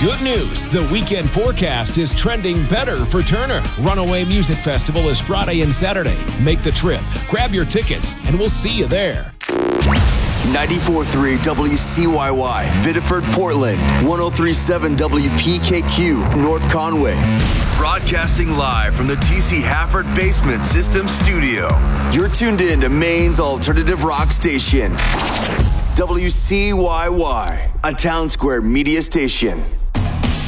Good news, the weekend forecast is trending better for Turner. Runaway Music Festival is Friday and Saturday. Make the trip, grab your tickets, and we'll see you there. 94.3 WCYY, Biddeford, Portland. 103.7 WPKQ, North Conway. Broadcasting live from the TC Hafford Basement System Studio. You're tuned in to Maine's alternative rock station. WCYY, a Town Square media station.